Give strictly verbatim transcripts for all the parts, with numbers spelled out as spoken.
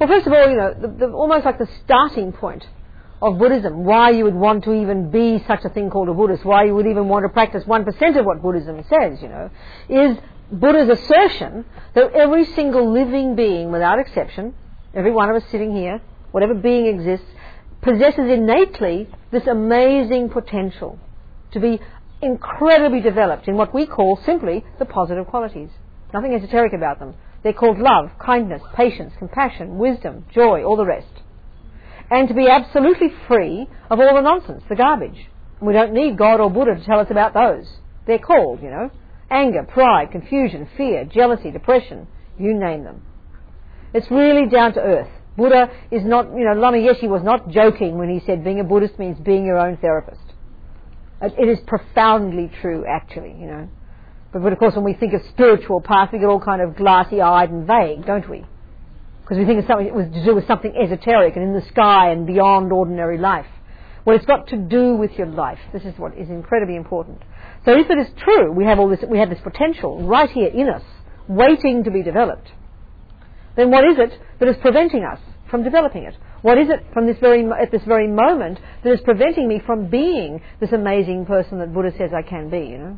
Well, first of all, you know, the, the, almost like the starting point of Buddhism, why you would want to even be such a thing called a Buddhist, why you would even want to practice one percent of what Buddhism says, you know, is Buddha's assertion that every single living being, without exception, every one of us sitting here, whatever being exists, possesses innately this amazing potential to be incredibly developed in what we call simply the positive qualities. Nothing esoteric about them. They're called love, kindness, patience, compassion, wisdom, joy, all the rest. And to be absolutely free of all the nonsense, the garbage. And we don't need God or Buddha to tell us about those. They're called, you know, anger, pride, confusion, fear, jealousy, depression, you name them. It's really down to earth. Buddha is not, you know, Lama Yeshe was not joking when he said being a Buddhist means being your own therapist. It is profoundly true, actually, you know. But, but of course, when we think of spiritual path, we get all kind of glassy-eyed and vague, don't we? Because we think of something that was to do with something esoteric and in the sky and beyond ordinary life. Well, it's got to do with your life. This is what is incredibly important. So if it is true, we have all this, we have this potential right here in us, waiting to be developed, then what is it that is preventing us from developing it? What is it from this very at this very moment that is preventing me from being this amazing person that Buddha says I can be, you know?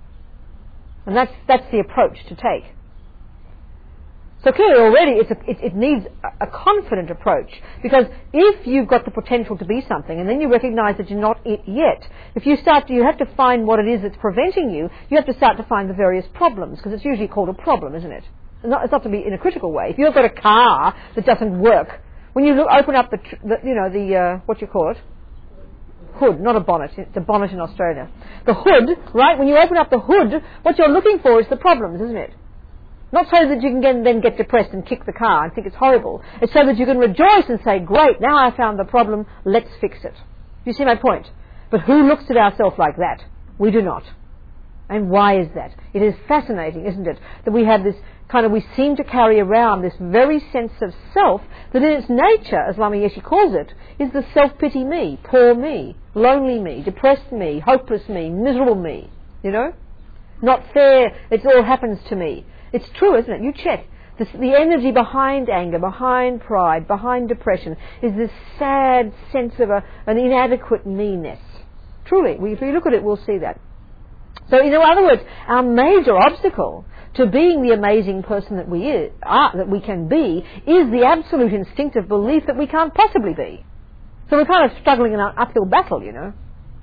And that's that's the approach to take. So clearly already it's a, it, it needs a, a confident approach, because if you've got the potential to be something and then you recognise that you're not it yet, if you start to, you have to find what it is that's preventing you, you have to start to find the various problems, because it's usually called a problem, isn't it? It's not, it's not to be in a critical way. If you've got a car that doesn't work, when you look, open up the, the you know, the, uh, what you call it? Hood, not a bonnet. It's a bonnet in Australia. The hood, right? When you open up the hood, what you're looking for is the problems, isn't it? Not so that you can get, then get depressed and kick the car and think it's horrible. It's so that you can rejoice and say, great, now I found the problem, let's fix it. You see my point? But who looks at ourselves like that? We do not. And why is that? It is fascinating, isn't it, that we have this kind of, we seem to carry around this very sense of self that in its nature, as Lama Yeshe calls it, is the self-pity me, poor me, lonely me, depressed me, hopeless me, miserable me, you know? Not fair, it all happens to me. It's true, isn't it? You check. This, the energy behind anger, behind pride, behind depression is this sad sense of a, an inadequate me-ness. Truly, we, if you look at it, we'll see that. So in other words, our major obstacle to being the amazing person that we is, are, that we can be, is the absolute instinctive belief that we can't possibly be. So we're kind of struggling in an uphill battle, you know.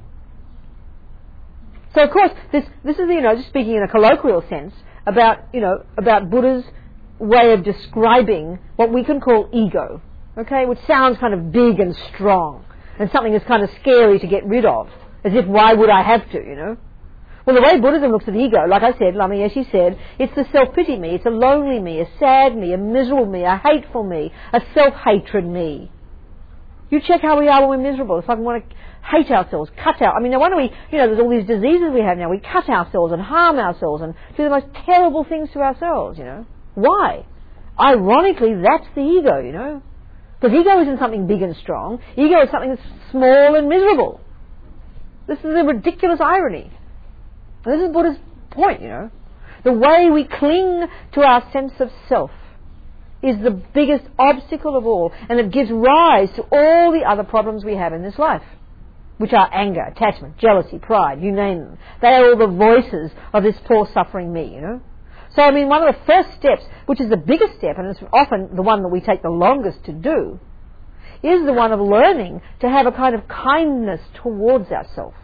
So of course, this this is, you know, just speaking in a colloquial sense about, you know, about Buddha's way of describing what we can call ego, okay, which sounds kind of big and strong and something that's kind of scary to get rid of, as if why would I have to, you know. Well, the way Buddhism looks at ego, like I said, Lama Yeshe said, it's the self-pity me, it's a lonely me, a sad me, a miserable me, a hateful me, a self-hatred me. You check how we are when we're miserable. It's like we want to hate ourselves, cut out. I mean, no wonder we, you know, there's all these diseases we have now. We cut ourselves and harm ourselves and do the most terrible things to ourselves, you know. Why? Ironically, that's the ego, you know. Because ego isn't something big and strong. Ego is something that's small and miserable. This is a ridiculous irony. And this is Buddha's point, you know. The way we cling to our sense of self is the biggest obstacle of all, and it gives rise to all the other problems we have in this life, which are anger, attachment, jealousy, pride, you name them. They are all the voices of this poor suffering me, you know. So, I mean, one of the first steps, which is the biggest step, and it's often the one that we take the longest to do, is the one of learning to have a kind of kindness towards ourselves.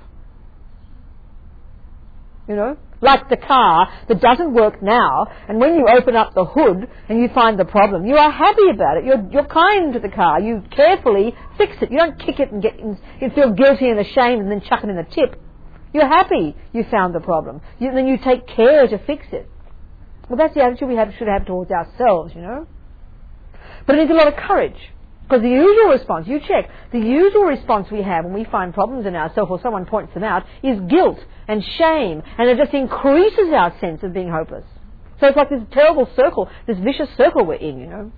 You know, like the car that doesn't work now, and when you open up the hood and you find the problem, you are happy about it. You're, you're kind to the car. You carefully fix it. You don't kick it and get in, you feel guilty and ashamed and then chuck it in the tip. You're happy you found the problem. You, then you take care to fix it. Well, that's the attitude we have, should have towards ourselves, you know. But it needs a lot of courage. Because the usual response, you check, the usual response we have when we find problems in ourselves or someone points them out is guilt and shame, and it just increases our sense of being hopeless. So it's like this terrible circle, this vicious circle we're in, you know.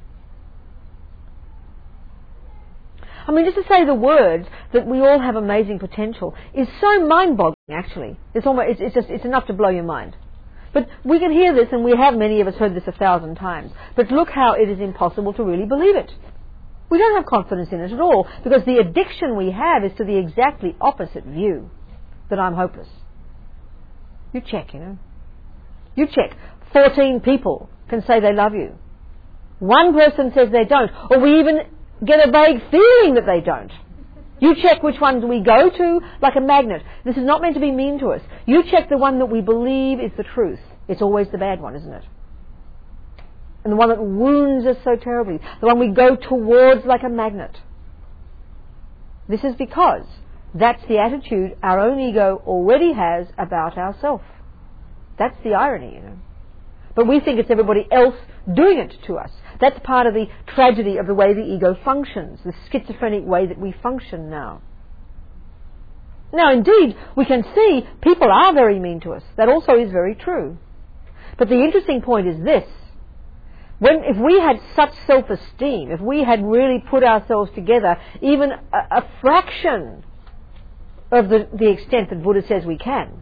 I mean, just to say the words that we all have amazing potential is so mind-boggling, actually. It's almost, it's, it's just, it's enough to blow your mind. But we can hear this, and we have, many of us, heard this a thousand times. But look how it is impossible to really believe it. We don't have confidence in it at all, because the addiction we have is to the exactly opposite view, that I'm hopeless. You check, you know. You check. Fourteen people can say they love you. One person says they don't, or we even get a vague feeling that they don't. You check which ones we go to like a magnet. This is not meant to be mean to us. You check the one that we believe is the truth. It's always the bad one, isn't it? And the one that wounds us so terribly. The one we go towards like a magnet. This is because that's the attitude our own ego already has about ourselves. That's the irony, you know. But we think it's everybody else doing it to us. That's part of the tragedy of the way the ego functions, the schizophrenic way that we function now. Now, indeed, we can see people are very mean to us. That also is very true. But the interesting point is this. When, if we had such self-esteem, if we had really put ourselves together, even a, a fraction of the, the extent that Buddha says we can,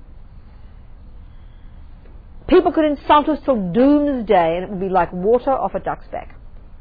people could insult us till doomsday and it would be like water off a duck's back.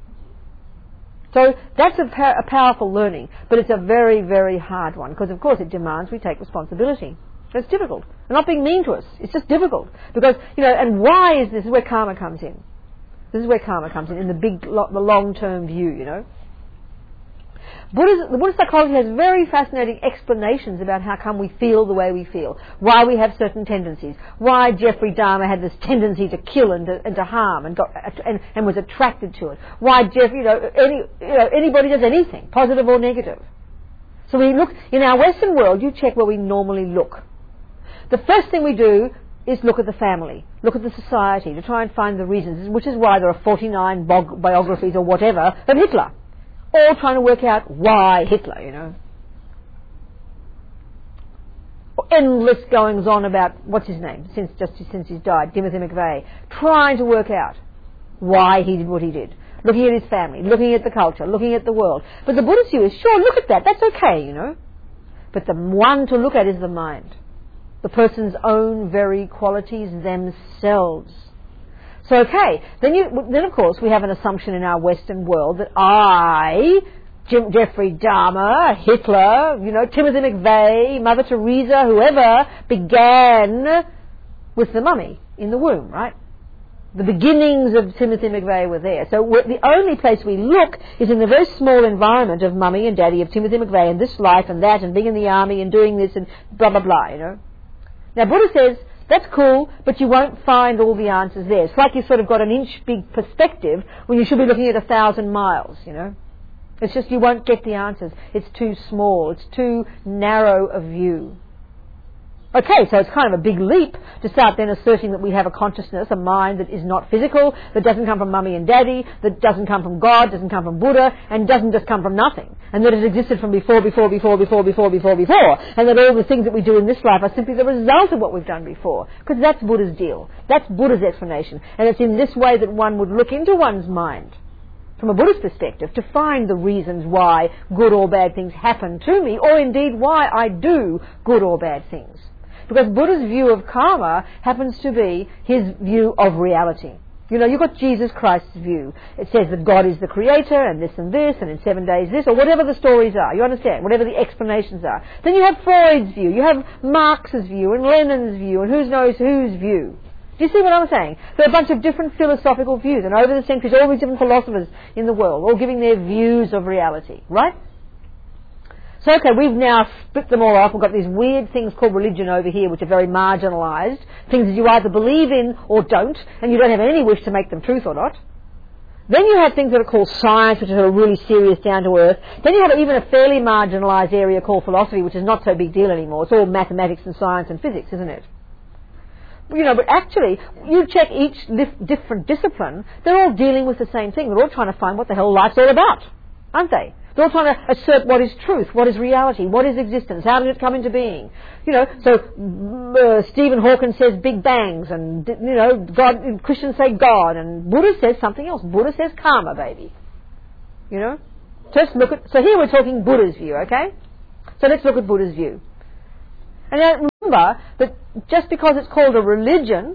So that's a, pa- a powerful learning, but it's a very, very hard one, because of course it demands we take responsibility. It's difficult. They're not being mean to us. It's just difficult. Because, you know, and why is this? This is where karma comes in. This is where karma comes in, in the big, lo- the long-term view, you know. Buddhist, the Buddhist psychology has very fascinating explanations about how come we feel the way we feel, why we have certain tendencies, why Jeffrey Dahmer had this tendency to kill and to, and to harm and, got, and, and was attracted to it, why Jeff, you know, any, you know, anybody does anything, positive or negative. So we look, in our Western world, you check where we normally look. The first thing we do is look at the family, look at the society, to try and find the reasons, which is why there are forty-nine bog- biographies or whatever of Hitler. All trying to work out why Hitler, you know. Endless goings on about, what's his name, since just since he's died, Timothy McVeigh, trying to work out why he did what he did. Looking at his family, looking at the culture, looking at the world. But the Buddhist view is, sure, look at that, that's okay, you know. But the one to look at is the mind. The person's own very qualities themselves. So, okay, then, you, then of course we have an assumption in our Western world that I, Jim, Jeffrey Dahmer, Hitler, you know, Timothy McVeigh, Mother Teresa, whoever, began with the mummy in the womb, right? The beginnings of Timothy McVeigh were there. So the only place we look is in the very small environment of mummy and daddy, of Timothy McVeigh, and this life and that, and being in the army and doing this and blah, blah, blah, you know. Now, Buddha says, that's cool, but you won't find all the answers there. It's like you've sort of got an inch big perspective when you should be looking at a thousand miles, you know. It's just you won't get the answers. It's too small. It's too narrow a view. Okay, so it's kind of a big leap to start then asserting that we have a consciousness, a mind that is not physical, that doesn't come from mummy and daddy, that doesn't come from God, doesn't come from Buddha, and doesn't just come from nothing. And that it existed from before, before, before, before, before, before, before. And that all the things that we do in this life are simply the result of what we've done before. Because that's Buddha's deal. That's Buddha's explanation. And it's in this way that one would look into one's mind, from a Buddhist perspective, to find the reasons why good or bad things happen to me, or indeed why I do good or bad things. Because Buddha's view of karma happens to be his view of reality. You know, you've got Jesus Christ's view. It says that God is the creator, and this and this, and in seven days this, or whatever the stories are. You understand? Whatever the explanations are. Then you have Freud's view, you have Marx's view, and Lenin's view, and who knows whose view. Do you see what I'm saying? There are a bunch of different philosophical views, and over the centuries, all these different philosophers in the world, all giving their views of reality, right? So, okay, we've now split them all off. We've got these weird things called religion over here, which are very marginalised. Things that you either believe in or don't, and you don't have any wish to make them truth or not. Then you have things that are called science, which are really serious, down to earth. Then you have even a fairly marginalised area called philosophy, which is not so big deal anymore. It's all mathematics and science and physics, isn't it? You know, but actually, you check each dif- different discipline, they're all dealing with the same thing. They're all trying to find what the hell life's all about, aren't they? They're all trying to assert what is truth, what is reality, what is existence, how did it come into being. You know, so uh, Stephen Hawking says Big Bangs, and, you know, God, Christians say God, and Buddha says something else. Buddha says karma, baby. You know? Just look at, so here we're talking Buddha's view, okay? So let's look at Buddha's view. And now remember that just because it's called a religion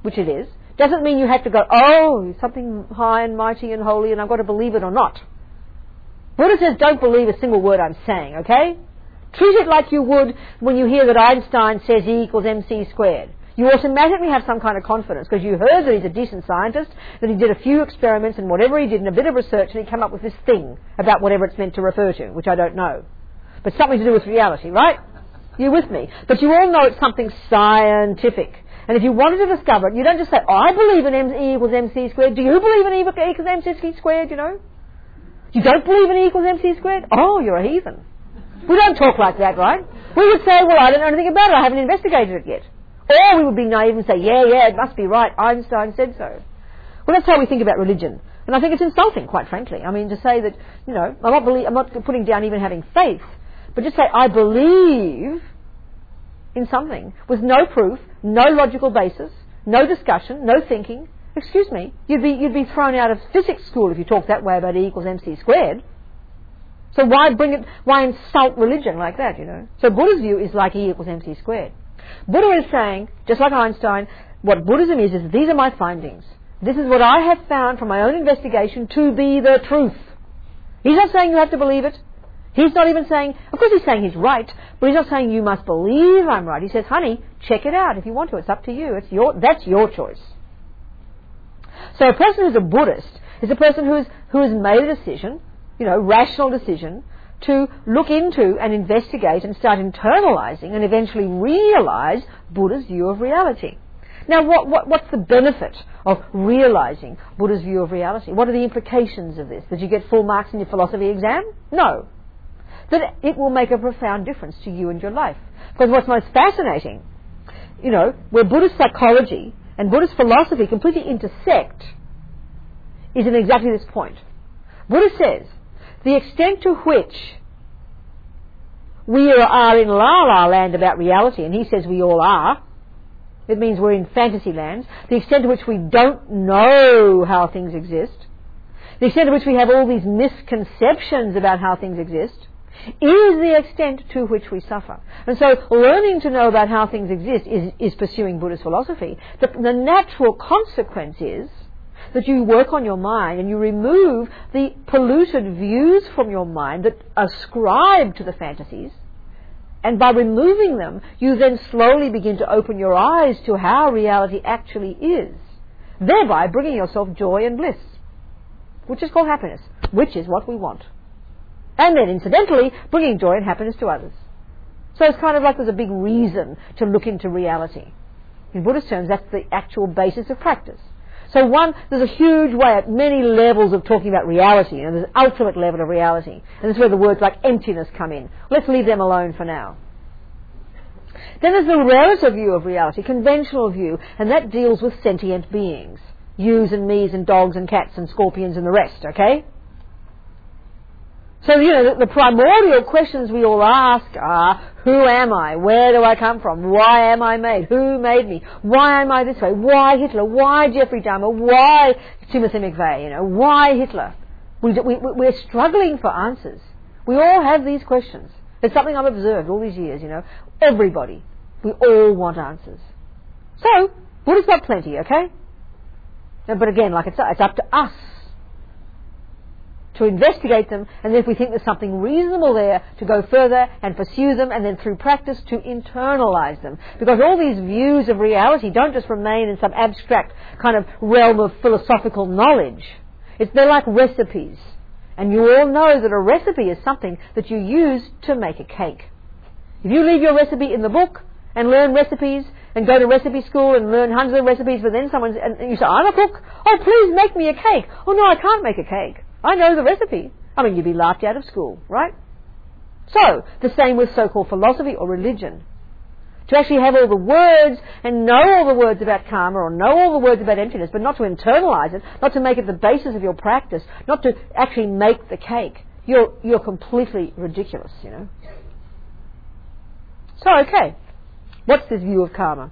which it is, doesn't mean you have to go, oh, something high and mighty and holy and I've got to believe it or not. Buddha says don't believe a single word I'm saying, okay? Treat it like you would when you hear that Einstein says E equals mc squared. You automatically have some kind of confidence because you heard that he's a decent scientist, that he did a few experiments and whatever he did and a bit of research and he came up with this thing about whatever it's meant to refer to, which I don't know. But something to do with reality, right? You're with me. But you all know it's something scientific. And if you wanted to discover it, you don't just say, oh, I believe in M- E equals mc squared. Do you believe in E equals mc squared, you know? You don't believe in E equals mc squared? Oh, you're a heathen. We don't talk like that, right? We would say, well, I don't know anything about it. I haven't investigated it yet. Or we would be naive and say, yeah, yeah, it must be right. Einstein said so. Well, that's how we think about religion. And I think it's insulting, quite frankly. I mean, to say that, you know, I'm not, belie- I'm not putting down even having faith, but just say, I believe in something with no proof, no logical basis, no discussion, no thinking. Excuse me, you'd be, you'd be thrown out of physics school if you talked that way about E equals mc squared. So why bring it, why insult religion like that, you know? So Buddha's view is like E equals mc squared. Buddha is saying, just like Einstein, what Buddhism is, is these are my findings. This is what I have found from my own investigation to be the truth. He's not saying you have to believe it. He's not even saying, of course he's saying he's right, but he's not saying you must believe I'm right. He says, honey, check it out if you want to. It's up to you. It's your, that's your choice. So a person who's a Buddhist is a person who, is, who has made a decision, you know, rational decision, to look into and investigate and start internalizing and eventually realize Buddha's view of reality. Now, what, what, what's the benefit of realizing Buddha's view of reality? What are the implications of this? That you get full marks in your philosophy exam? No. That it will make a profound difference to you and your life. Because what's most fascinating, you know, where Buddhist psychology and Buddhist philosophy completely intersect is in exactly this point. Buddha says, the extent to which we are in la la land about reality, and he says we all are, it means we're in fantasy lands, the extent to which we don't know how things exist, the extent to which we have all these misconceptions about how things exist, is the extent to which we suffer. And so learning to know about how things exist is, is pursuing Buddhist philosophy. The, the natural consequence is that you work on your mind and you remove the polluted views from your mind that ascribe to the fantasies. And by removing them, you then slowly begin to open your eyes to how reality actually is, thereby bringing yourself joy and bliss, which is called happiness, which is what we want. And then, incidentally, bringing joy and happiness to others. So it's kind of like there's a big reason to look into reality. In Buddhist terms, that's the actual basis of practice. So one, there's a huge way at many levels of talking about reality, and there's an ultimate level of reality. And this is where the words like emptiness come in. Let's leave them alone for now. Then there's the relative view of reality, conventional view, and that deals with sentient beings. Yous and me's and dogs and cats and scorpions and the rest, okay? So, you know, the, the primordial questions we all ask are, who am I? Where do I come from? Why am I made? Who made me? Why am I this way? Why Hitler? Why Jeffrey Dahmer? Why Timothy McVeigh? You know, why Hitler? We, we, we're struggling for answers. We all have these questions. It's something I've observed all these years, you know. Everybody. We all want answers. So, Buddha's got plenty, okay? But again, like it's, it's up to us to investigate them, and then if we think there's something reasonable there, to go further and pursue them, and then through practice to internalize them. Because all these views of reality don't just remain in some abstract kind of realm of philosophical knowledge. It's, they're like recipes. And you all know that a recipe is something that you use to make a cake. If you leave your recipe in the book and learn recipes and go to recipe school and learn hundreds of recipes, but then someone, and you say, I'm a cook, oh please make me a cake. Oh no, I can't make a cake. I know the recipe. I mean, you'd be laughed out of school, right? So, the same with so-called philosophy or religion. To actually have all the words and know all the words about karma or know all the words about emptiness, but not to internalize it, not to make it the basis of your practice, not to actually make the cake, you're, you're completely ridiculous, you know. So, okay, what's this view of karma?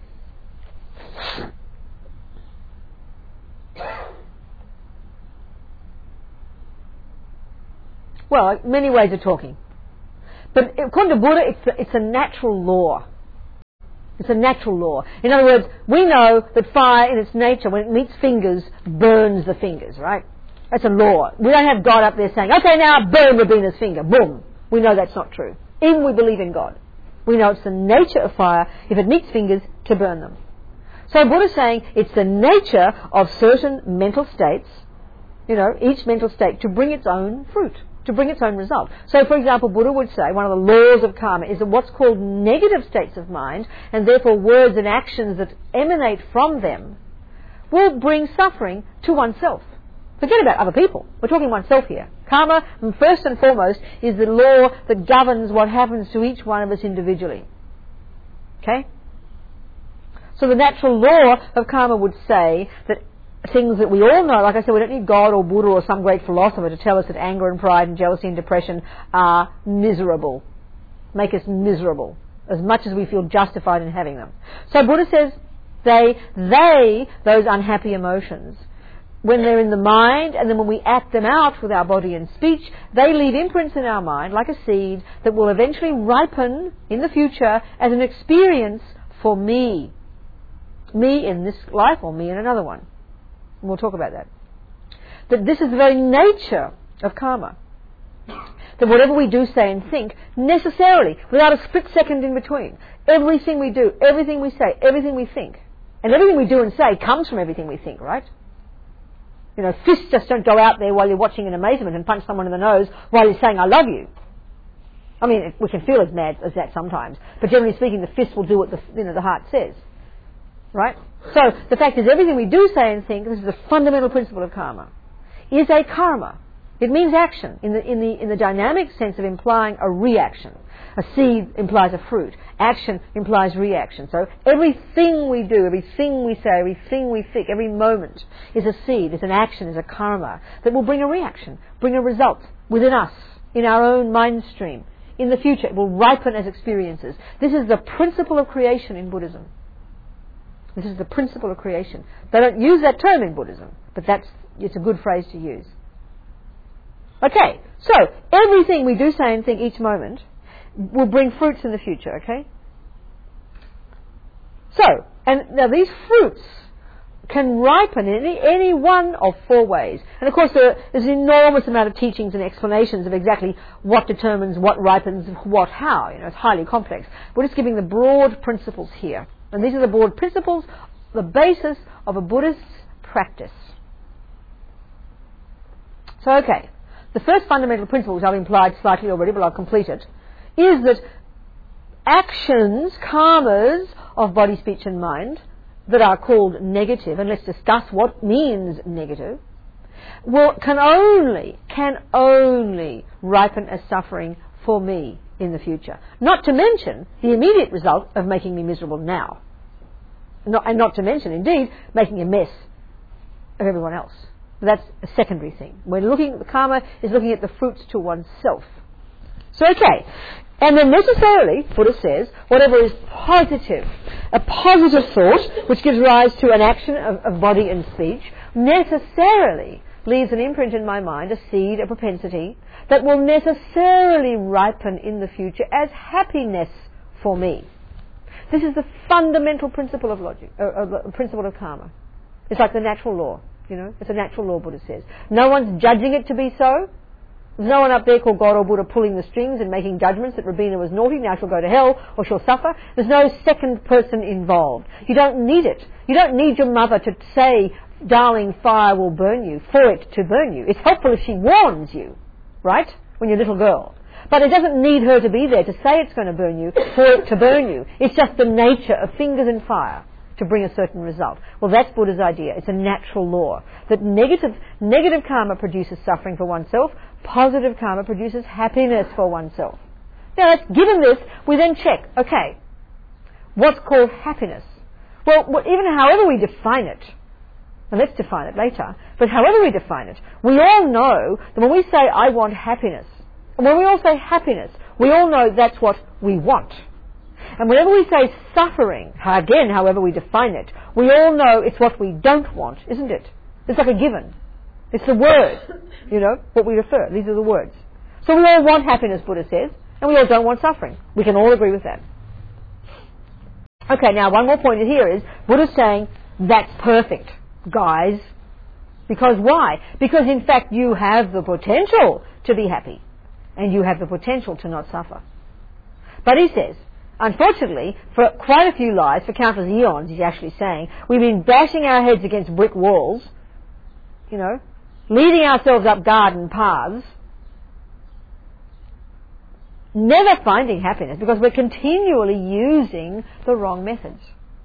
Well, many ways of talking. But according to Buddha, it's a, it's a natural law. It's a natural law. In other words, we know that fire in its nature, when it meets fingers, burns the fingers, right? That's a law. We don't have God up there saying, okay, now burn Rabina's finger. Boom. We know that's not true. Even we believe in God. We know it's the nature of fire, if it meets fingers, to burn them. So Buddha's saying it's the nature of certain mental states, you know, each mental state, to bring its own fruit, to bring its own result. So, for example, Buddha would say one of the laws of karma is that what's called negative states of mind, and therefore words and actions that emanate from them, will bring suffering to oneself. Forget about other people. We're talking oneself here. Karma, first and foremost, is the law that governs what happens to each one of us individually. Okay? So the natural law of karma would say that things that we all know, like I said, we don't need God or Buddha or some great philosopher to tell us that anger and pride and jealousy and depression are miserable. Make us miserable, as much as we feel justified in having them. So Buddha says they, they, those unhappy emotions, when they're in the mind and then when we act them out with our body and speech, they leave imprints in our mind like a seed that will eventually ripen in the future as an experience for me. Me in this life or me in another one. And we'll talk about that. That this is the very nature of karma. That whatever we do, say and think, necessarily, without a split second in between, everything we do, everything we say, everything we think, and everything we do and say comes from everything we think, right? You know, fists just don't go out there while you're watching in amazement and punch someone in the nose while you're saying, I love you. I mean, we can feel as mad as that sometimes, but generally speaking, the fist will do what the, you know, the heart says. Right? So, the fact is, everything we do, say and think, this is the fundamental principle of karma, is a karma. It means action, in the, in the, in the dynamic sense of implying a reaction. A seed implies a fruit. Action implies reaction. So, everything we do, everything we say, everything we think, every moment is a seed, is an action, is a karma that will bring a reaction, bring a result within us, in our own mind stream. In the future, it will ripen as experiences. This is the principle of creation in Buddhism. This is the principle of creation. They don't use that term in Buddhism, but that's, it's a good phrase to use. Okay, so everything we do, say and think each moment will bring fruits in the future, okay? So, and now these fruits can ripen in any, any one of four ways. And of course there is an enormous amount of teachings and explanations of exactly what determines what ripens, what, how. You know, it's highly complex. We're just giving the broad principles here. And these are the broad principles, the basis of a Buddhist practice. So, okay, the first fundamental principle, which I've implied slightly already, but I'll complete it, is that actions, karmas of body, speech and mind, that are called negative, and let's discuss what means negative, will, can only, can only ripen as suffering for me in the future. Not to mention the immediate result of making me miserable now. Not, and not to mention, indeed, making a mess of everyone else. That's a secondary thing. We're looking, the karma is looking at the fruits to oneself. So, okay. And then necessarily, Buddha says, whatever is positive, a positive thought, which gives rise to an action of, of body and speech, necessarily leaves an imprint in my mind, a seed, a propensity, that will necessarily ripen in the future as happiness for me. This is the fundamental principle of logic, uh, uh, principle of karma. It's like the natural law, you know. It's a natural law, Buddha says. No one's judging it to be so. There's no one up there called God or Buddha pulling the strings and making judgments that Rabina was naughty, now she'll go to hell or she'll suffer. There's no second person involved. You don't need it. You don't need your mother to say, darling, fire will burn you, for it to burn you. It's helpful if she warns you, right, when you're a little girl. But it doesn't need her to be there to say it's going to burn you, for it to burn you. It's just the nature of fingers and fire to bring a certain result. Well, that's Buddha's idea. It's a natural law. That negative, negative karma produces suffering for oneself, positive karma produces happiness for oneself. Now, that's, given this, we then check, okay, what's called happiness? Well, even however we define it, and let's define it later, but however we define it, we all know that when we say, I want happiness, and when we all say happiness, we all know that's what we want. And whenever we say suffering, again, however we define it, we all know it's what we don't want, isn't it? It's like a given. It's the word, you know, what we refer. These are the words. So we all want happiness, Buddha says, and we all don't want suffering. We can all agree with that. Okay, now one more point here is, Buddha's saying, that's perfect, guys. Because why? Because in fact you have the potential to be happy. And you have the potential to not suffer. But he says, unfortunately, for quite a few lives, for countless eons, he's actually saying, we've been bashing our heads against brick walls, you know, leading ourselves up garden paths, never finding happiness because we're continually using the wrong methods.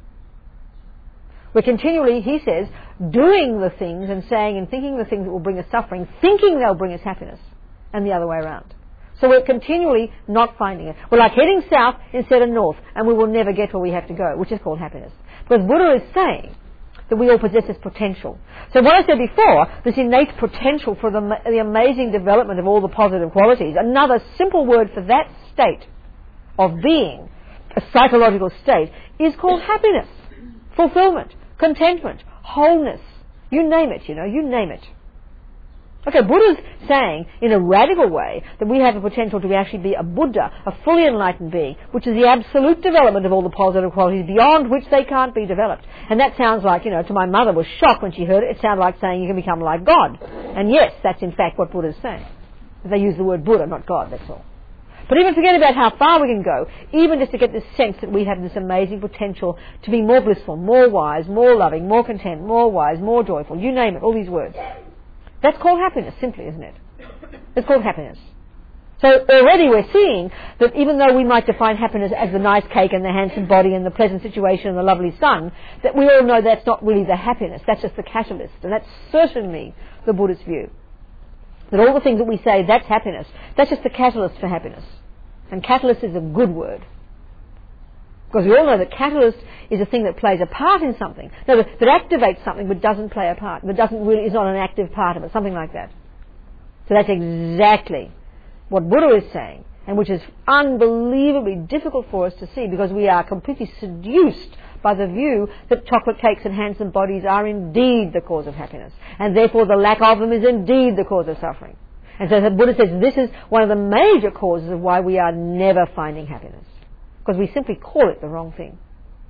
We're continually, he says, doing the things and saying and thinking the things that will bring us suffering, thinking they'll bring us happiness, and the other way around. So we're continually not finding it. We're like heading south instead of north, and we will never get where we have to go, which is called happiness. Because Buddha is saying that we all possess this potential. So what I said before, this innate potential for the, the amazing development of all the positive qualities, another simple word for that state of being, a psychological state, is called happiness, fulfillment, contentment, wholeness. You name it, you know, you name it. Okay, Buddha's saying in a radical way that we have the potential to actually be a Buddha, a fully enlightened being, which is the absolute development of all the positive qualities beyond which they can't be developed. And that sounds like, you know, to my mother was shocked when she heard it. It sounded like saying you can become like God. And yes, that's in fact what Buddha's saying. They use the word Buddha, not God, that's all. But even forget about how far we can go, even just to get this sense that we have this amazing potential to be more blissful, more wise, more loving, more content, more wise, more joyful, you name it, all these words. That's called happiness, simply, isn't it? It's called happiness. So already we're seeing that even though we might define happiness as the nice cake and the handsome body and the pleasant situation and the lovely sun, that we all know that's not really the happiness, that's just the catalyst. And that's certainly the Buddhist view. That all the things that we say, that's happiness, that's just the catalyst for happiness. And catalyst is a good word. Because we all know that catalyst is a thing that plays a part in something. No, that, that activates something but doesn't play a part. That doesn't really, is not an active part of it, something like that. So that's exactly what Buddha is saying, and which is unbelievably difficult for us to see because we are completely seduced by the view that chocolate cakes and handsome bodies are indeed the cause of happiness, and therefore the lack of them is indeed the cause of suffering. And so the Buddha says this is one of the major causes of why we are never finding happiness. Because we simply call it the wrong thing.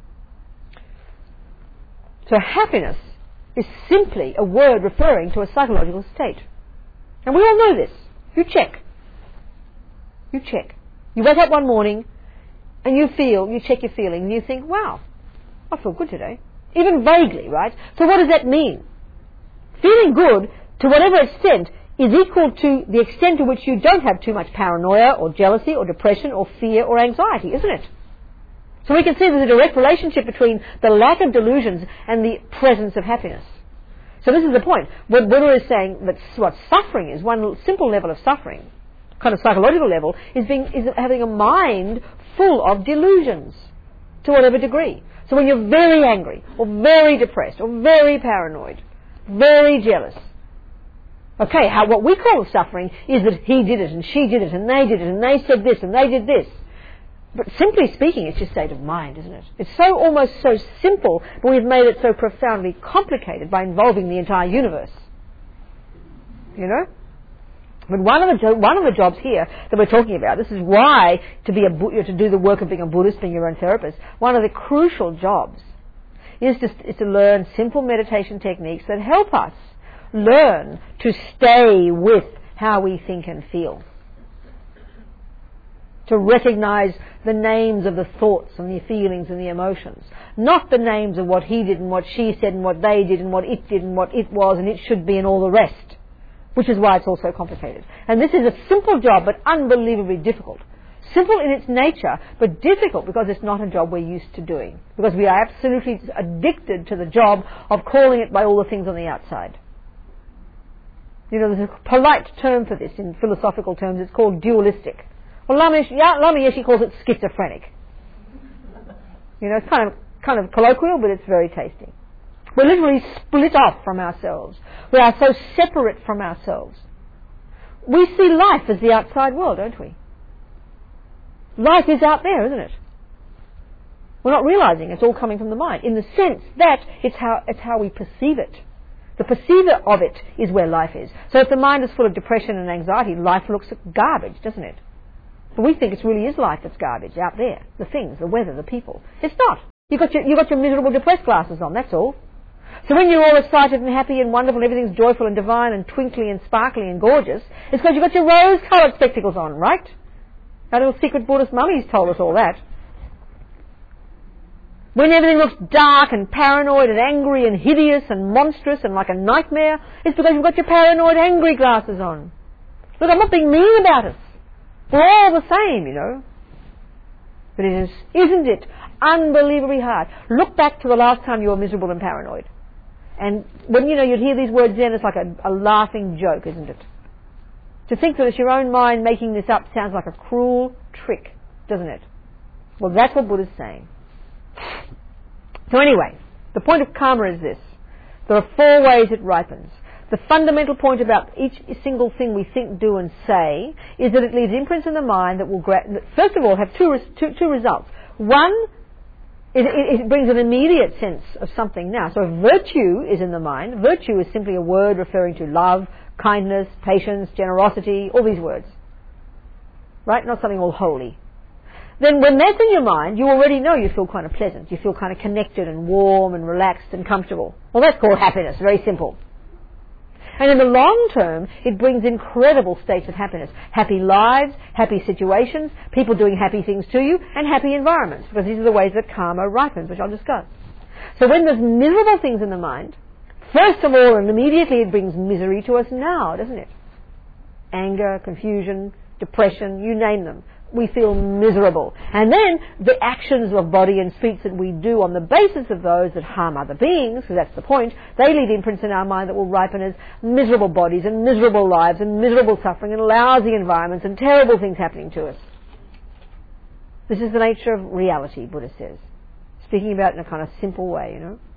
So happiness is simply a word referring to a psychological state. And we all know this. You check. You check. You wake up one morning and you feel, you check your feeling and you think, wow, I feel good today. Even vaguely, right? So what does that mean? Feeling good, to whatever extent, is equal to the extent to which you don't have too much paranoia or jealousy or depression or fear or anxiety, isn't it? So we can see there's a direct relationship between the lack of delusions and the presence of happiness. So this is the point. What Buddha is saying, that what suffering is, one simple level of suffering, kind of psychological level, is being is having a mind full of delusions to whatever degree. So when you're very angry or very depressed or very paranoid, very jealous, okay, how, what we call suffering is that he did it and she did it and they did it and they said this and they did this. But simply speaking, it's just state of mind, isn't it? It's so almost so simple, but we've made it so profoundly complicated by involving the entire universe. You know? But one of the jo- one of the jobs here that we're talking about, this is why to be a you know, to do the work of being a Buddhist, being your own therapist, one of the crucial jobs is just is to learn simple meditation techniques that help us learn to stay with how we think and feel. To recognize the names of the thoughts and the feelings and the emotions. Not the names of what he did and what she said and what they did and what it did and what it was and it should be and all the rest. Which is why it's all so complicated. And this is a simple job but unbelievably difficult. Simple in its nature but difficult because it's not a job we're used to doing. Because we are absolutely addicted to the job of calling it by all the things on the outside. You know, there's a polite term for this in philosophical terms. It's called dualistic. Well, Lama Yeshe calls it schizophrenic. You know, it's kind of kind of colloquial, but it's very tasty. We're literally split off from ourselves. We are so separate from ourselves. We see life as the outside world, don't we? Life is out there, isn't it? We're not realizing it's all coming from the mind, in the sense that it's how it's how we perceive it. The perceiver of it is where life is. So if the mind is full of depression and anxiety, life looks garbage, doesn't it? But we think it really is life that's garbage out there. The things, the weather, the people. It's not. You've got your, you've got your miserable, depressed glasses on, that's all. So when you're all excited and happy and wonderful and everything's joyful and divine and twinkly and sparkly and gorgeous, it's because you've got your rose-coloured spectacles on, right? Our little secret Buddhist mummies told us all that. When everything looks dark and paranoid and angry and hideous and monstrous and like a nightmare, it's because you've got your paranoid, angry glasses on. Look, I'm not being mean about us. We're all the same, you know. But it is, isn't it, unbelievably hard. Look back to the last time you were miserable and paranoid. And when, you know, you'd hear these words then, it's like a, a laughing joke, isn't it? To think that it's your own mind making this up sounds like a cruel trick, doesn't it? Well, that's what Buddha's saying. So anyway, the point of karma is this. There are four ways it ripens. The fundamental point about each single thing we think, do and say is that it leaves imprints in the mind that will, gra- that first of all, have two, res- two, two results. One, It, it, it brings an immediate sense of something now. So if virtue is in the mind, virtue is simply a word referring to love, kindness, patience, generosity, all these words. Right? Not something all holy. Then when that's in your mind, you already know you feel kind of pleasant. You feel kind of connected and warm and relaxed and comfortable. Well, that's called happiness. Very simple. And in the long term, it brings incredible states of happiness. Happy lives, happy situations, people doing happy things to you, and happy environments. Because these are the ways that karma ripens, which I'll discuss. So when there's miserable things in the mind, first of all and immediately it brings misery to us now, doesn't it? Anger, confusion, depression, you name them. We feel miserable. And then the actions of body and speech that we do on the basis of those that harm other beings, because that's the point, they leave imprints in our mind that will ripen as miserable bodies and miserable lives and miserable suffering and lousy environments and terrible things happening to us. This is the nature of reality, Buddha says. Speaking about it in a kind of simple way, you know.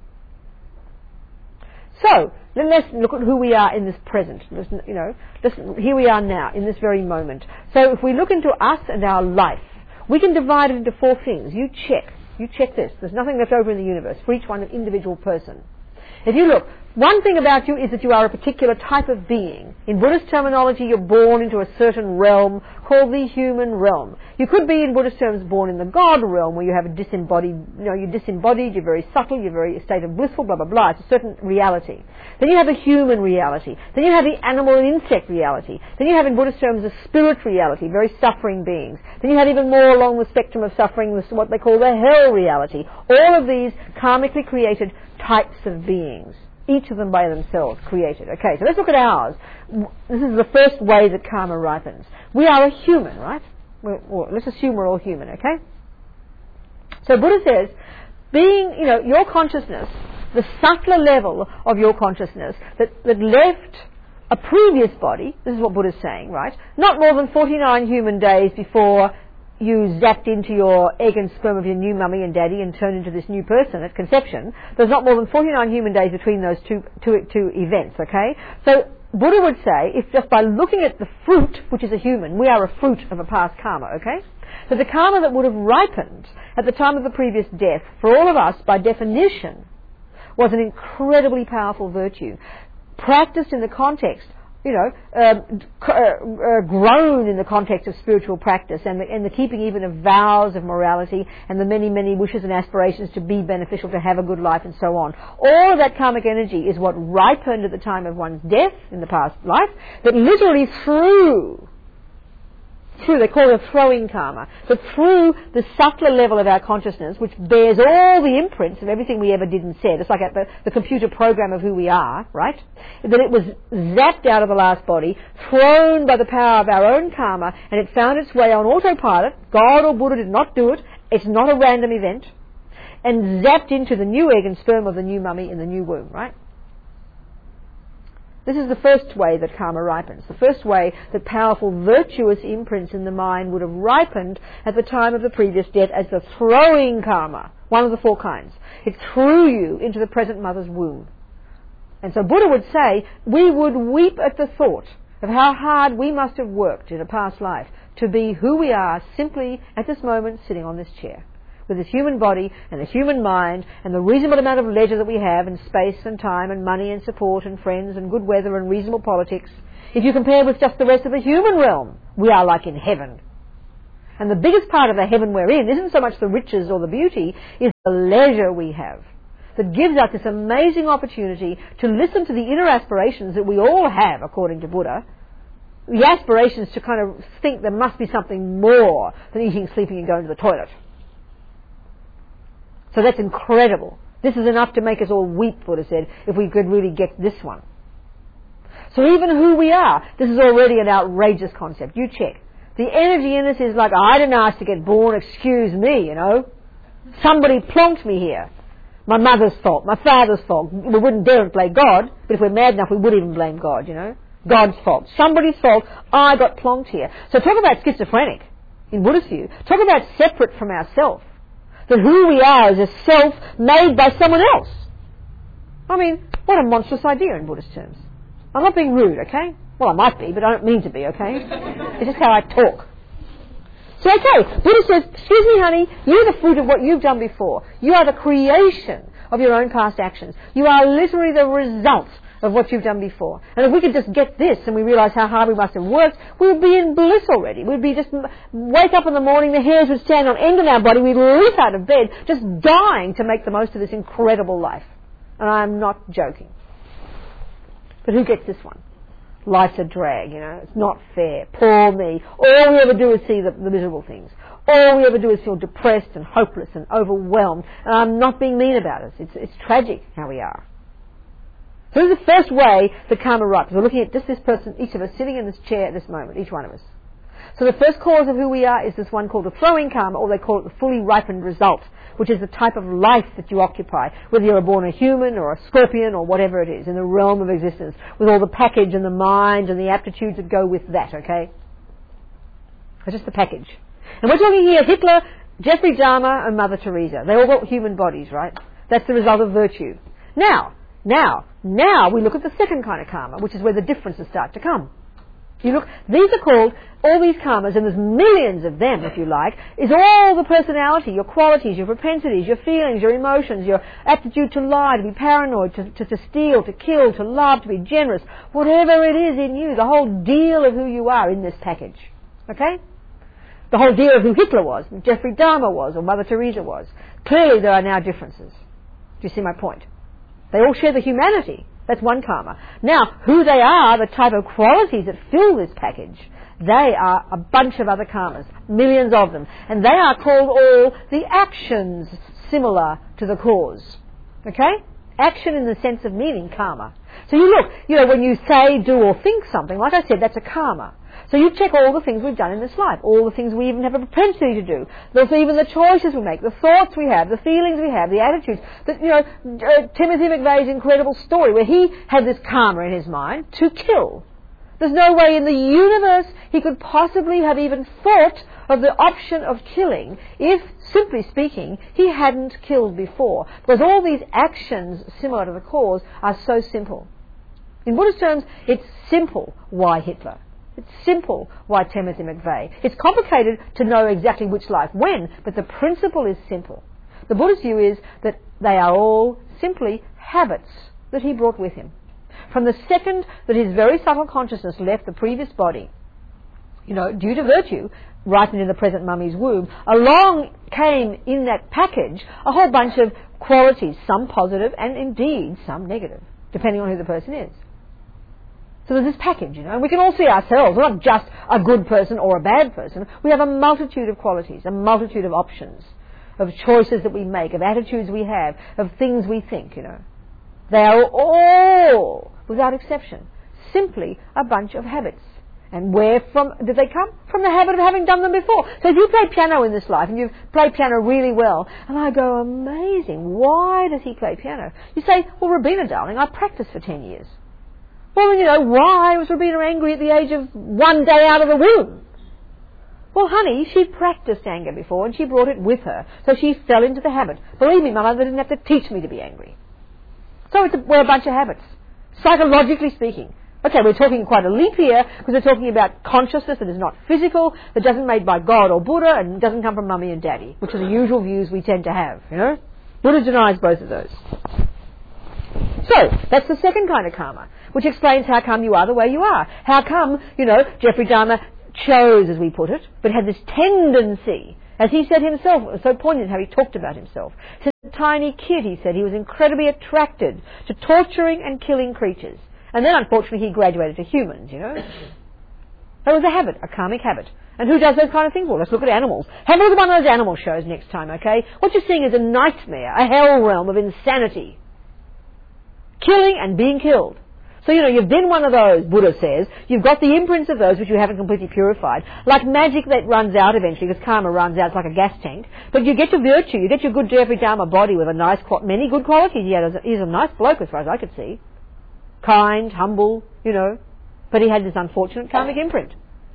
So, then let's look at who we are in this present. Listen, you know, listen, here we are now, in this very moment. So if we look into us and our life, we can divide it into four things. You check. You check this. There's nothing left over in the universe for each one individual person. If you look, one thing about you is that you are a particular type of being. In Buddhist terminology, you're born into a certain realm called the human realm. You could be, in Buddhist terms, born in the God realm, where you have a disembodied, you know, you're disembodied, you're very subtle, you're very a state of blissful, blah, blah, blah. It's a certain reality. Then you have a human reality. Then you have the animal and insect reality. Then you have, in Buddhist terms, a spirit reality, very suffering beings. Then you have even more along the spectrum of suffering, what they call the hell reality. All of these karmically created types of beings. Each of them by themselves created. Okay, so let's look at ours. This is the first way that karma ripens. We are a human, right? We're, well, let's assume we're all human, okay? So Buddha says, being, you know, your consciousness, the subtler level of your consciousness that, that left a previous body, this is what Buddha's saying, right? Not more than forty-nine human days before you zapped into your egg and sperm of your new mummy and daddy and turned into this new person at conception. There's not more than forty-nine human days between those two, two, two events, okay? So Buddha would say, if just by looking at the fruit, which is a human, we are a fruit of a past karma, okay? So the karma that would have ripened at the time of the previous death, for all of us, by definition, was an incredibly powerful virtue, practiced in the context, you know, um, uh, uh, grown in the context of spiritual practice and the, and the keeping even of vows of morality and the many, many wishes and aspirations to be beneficial, to have a good life and so on. All of that karmic energy is what ripened at the time of one's death in the past life, that literally threw through, they call it throwing karma, but through the subtler level of our consciousness, which bears all the imprints of everything we ever did and said, it's like at the, the computer program of who we are, right? That it was zapped out of the last body, thrown by the power of our own karma, and it found its way on autopilot. God or Buddha did not do it. It's not a random event. And zapped into the new egg and sperm of the new mummy in the new womb, right? This is the first way that karma ripens. The first way that powerful virtuous imprints in the mind would have ripened at the time of the previous death as the throwing karma, one of the four kinds. It threw you into the present mother's womb. And so Buddha would say, we would weep at the thought of how hard we must have worked in a past life to be who we are simply at this moment sitting on this chair, with this human body and this human mind and the reasonable amount of leisure that we have and space and time and money and support and friends and good weather and reasonable politics. If you compare with just the rest of the human realm, we are like in heaven. And the biggest part of the heaven we're in isn't so much the riches or the beauty, it's the leisure we have that gives us this amazing opportunity to listen to the inner aspirations that we all have, according to Buddha. The aspirations to kind of think there must be something more than eating, sleeping and going to the toilet. So that's incredible. This is enough to make us all weep, Buddha said, if we could really get this one. So even who we are, this is already an outrageous concept. You check. The energy in us is like, I didn't ask to get born, excuse me, you know. Somebody plonked me here. My mother's fault, my father's fault. We wouldn't dare to blame God, but if we're mad enough, we would even blame God, you know. God's fault. Somebody's fault. I got plonked here. So talk about schizophrenic in Buddhist view. Talk about separate from ourself. That who we are is a self made by someone else. I mean, what a monstrous idea in Buddhist terms. I'm not being rude, okay? Well, I might be, but I don't mean to be, okay? It's just how I talk. So, okay, Buddha says, excuse me, honey, you're the fruit of what you've done before. You are the creation of your own past actions. You are literally the result of what you've done before. And if we could just get this and we realise how hard we must have worked, we would be in bliss already. We'd be just wake up in the morning, the hairs would stand on end in our body, we'd leap out of bed, just dying to make the most of this incredible life. And I'm not joking. But who gets this one? Life's a drag, you know. It's not fair. Poor me. All we ever do is see the, the miserable things. All we ever do is feel depressed and hopeless and overwhelmed. And I'm not being mean about it. It's, it's tragic how we are. So this is the first way the karma writes. We're looking at just this person, each of us, sitting in this chair at this moment, each one of us. So the first cause of who we are is this one called the throwing karma, or they call it the fully ripened result, which is the type of life that you occupy, whether you're born a human or a scorpion or whatever it is, in the realm of existence, with all the package and the mind and the aptitudes that go with that, okay? It's just the package. And we're talking here Hitler, Jeffrey Dahmer and Mother Teresa. They all got human bodies, right? That's the result of virtue. Now, now, now we look at the second kind of karma, which is where the differences start to come. You look, these are called, all these karmas, and there's millions of them, if you like, is all the personality, your qualities, your propensities, your feelings, your emotions, your aptitude to lie, to be paranoid, to, to, to steal, to kill, to love, to be generous, whatever it is in you, the whole deal of who you are in this package. Okay? The whole deal of who Hitler was, Jeffrey Dahmer was, or Mother Teresa was. Clearly there are now differences. Do you see my point? They all share the humanity. That's one karma. Now, who they are, the type of qualities that fill this package, they are a bunch of other karmas, millions of them. And they are called all the actions similar to the cause. Okay? Action in the sense of meaning, karma. So you look, you know, when you say, do or think something, like I said, that's a karma. So you check all the things we've done in this life, all the things we even have a propensity to do, there's even the choices we make, the thoughts we have, the feelings we have, the attitudes. That, you know, uh, Timothy McVeigh's incredible story where he had this karma in his mind to kill. There's no way in the universe he could possibly have even thought of the option of killing if, simply speaking, he hadn't killed before. Because all these actions similar to the cause are so simple. In Buddhist terms, it's simple why Hitler. It's simple why Timothy McVeigh. It's complicated to know exactly which life when, but the principle is simple. The Buddhist view is that they are all simply habits that he brought with him. From the second that his very subtle consciousness left the previous body, you know, due to virtue, ripened in the present mummy's womb, along came in that package a whole bunch of qualities, some positive and indeed some negative, depending on who the person is. So there's this package, you know, and we can all see ourselves. We're not just a good person or a bad person. We have a multitude of qualities, a multitude of options, of choices that we make, of attitudes we have, of things we think, you know. They are all, without exception, simply a bunch of habits. And where from did they come? From the habit of having done them before. So if you play piano in this life, and you've played piano really well, and I go, amazing, why does he play piano? You say, well, Rabina, darling, I practiced for ten years. Well, you know, why was Rabina angry at the age of one day out of the womb? Well, honey, she'd practiced anger before and she brought it with her. So she fell into the habit. Believe me, Mother, they didn't have to teach me to be angry. So it's a, we're a bunch of habits, psychologically speaking. Okay, we're talking quite a leap here because we're talking about consciousness that is not physical, that doesn't made by God or Buddha and doesn't come from Mummy and Daddy, which are the usual views we tend to have, you know. Buddha denies both of those. So, that's the second kind of karma, which explains how come you are the way you are. How come, you know, Jeffrey Dahmer chose, as we put it, but had this tendency, as he said himself. It was so poignant how he talked about himself. Since a tiny kid, he said, he was incredibly attracted to torturing and killing creatures. And then, unfortunately, he graduated to humans, you know. That was a habit, a karmic habit. And who does those kind of things? Well, let's look at animals. Have a look at one of those animal shows next time, okay? What you're seeing is a nightmare, a hell realm of insanity. Killing and being killed. So, you know, you've been one of those, Buddha says. You've got the imprints of those which you haven't completely purified. Like magic that runs out eventually, because karma runs out, it's like a gas tank. But you get your virtue, you get your good Jeffrey Dahmer body with a nice, many good qualities. He had, he's a nice bloke as far as I could see. Kind, humble, you know. But he had this unfortunate karmic imprint.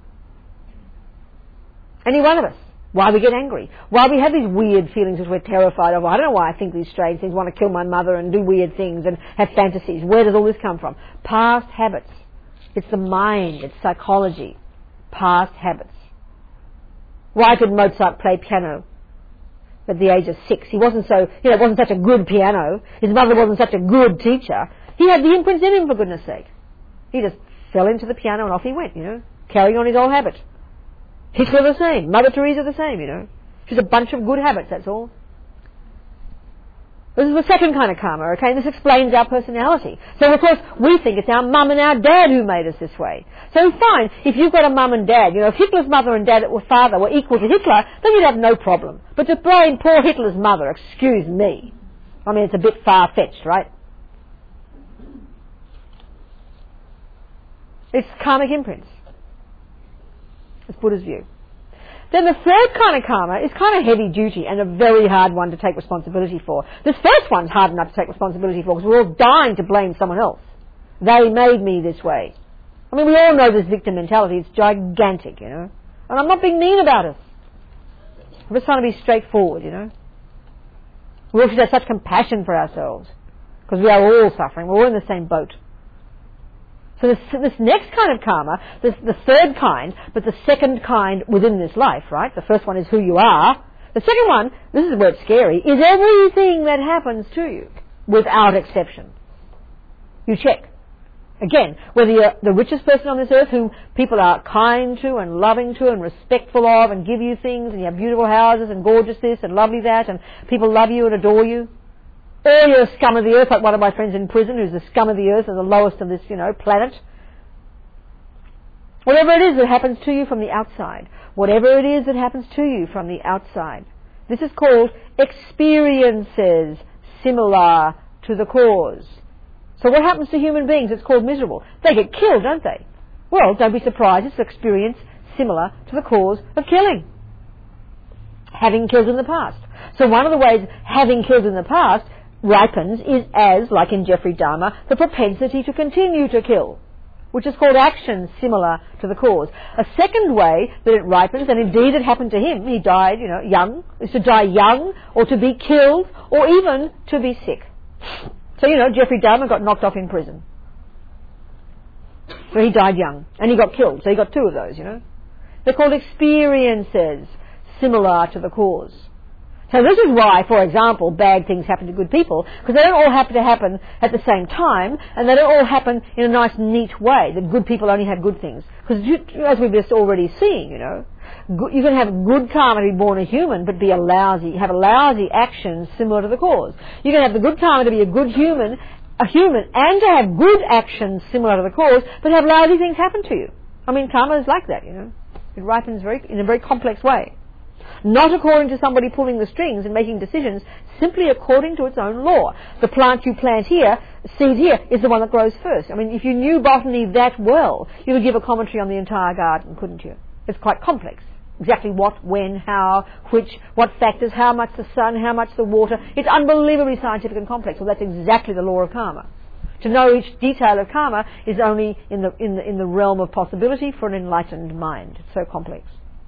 Any one of us. Why we get angry. Why we have these weird feelings which we're terrified of. I don't know why I think these strange things, want to kill my mother and do weird things and have fantasies. Where does all this come from? Past habits. It's the mind. It's psychology. Past habits. Why could Mozart play piano at the age of six? He wasn't so, you know, it wasn't such a good piano. His mother wasn't such a good teacher. He had the imprints in him, for goodness sake. He just fell into the piano and off he went, you know, carrying on his old habit. Hitler the same, Mother Teresa the same, you know. She's a bunch of good habits, that's all. This is the second kind of karma, okay, and this explains our personality. So, of course, we think it's our mum and our dad who made us this way. So, fine, if you've got a mum and dad, you know, if Hitler's mother and dad or father were equal to Hitler, then you'd have no problem. But to blame poor Hitler's mother, excuse me, I mean, it's a bit far-fetched, right? It's karmic imprints. It's Buddha's view. Then the third kind of karma is kind of heavy duty and a very hard one to take responsibility for. This first one's hard enough to take responsibility for because we're all dying to blame someone else. They made me this way. I mean, we all know this victim mentality. It's gigantic, you know. And I'm not being mean about it. I'm just trying to be straightforward, you know. We all should have such compassion for ourselves because we are all suffering. We're all in the same boat. So this, this next kind of karma, this, the third kind, but the second kind within this life, right? The first one is who you are. The second one, this is where it's scary, is everything that happens to you, without exception. You check. Again, whether you're the richest person on this earth whom people are kind to and loving to and respectful of and give you things and you have beautiful houses and gorgeous this and lovely that and people love you and adore you. Or you're a scum of the earth, like one of my friends in prison who's the scum of the earth and the lowest of this, you know, planet. Whatever it is that happens to you from the outside. Whatever it is that happens to you from the outside. This is called experiences similar to the cause. So what happens to human beings? It's called miserable. They get killed, don't they? Well, don't be surprised. It's an experience similar to the cause of killing. Having killed in the past. So one of the ways having killed in the past ripens is as, like in Jeffrey Dahmer, the propensity to continue to kill, which is called action similar to the cause. A second way that it ripens, and indeed it happened to him, he died, you know, young, is to die young, or to be killed, or even to be sick. So, you know, Jeffrey Dahmer got knocked off in prison. So he died young, and he got killed, so he got two of those, you know. They're called experiences similar to the cause. So this is why, for example, bad things happen to good people, because they don't all happen to happen at the same time, and they don't all happen in a nice, neat way, that good people only have good things. Because as we've just already seen, you know, you can have good karma to be born a human, but be a lousy, have a lousy action similar to the cause. You can have the good karma to be a good human, a human, and to have good actions similar to the cause, but have lousy things happen to you. I mean, karma is like that, you know. It ripens very, in a very complex way. Not according to somebody pulling the strings and making decisions, simply according to its own law. The plant you plant here, seed here, is the one that grows first. I mean, if you knew botany that well, you could give a commentary on the entire garden, couldn't you? It's quite complex. Exactly what, when, how, which, what factors, how much the sun, how much the water. It's unbelievably scientific and complex. Well, that's exactly the law of karma. To know each detail of karma is only in the, in the, in the realm of possibility for an enlightened mind. It's so complex.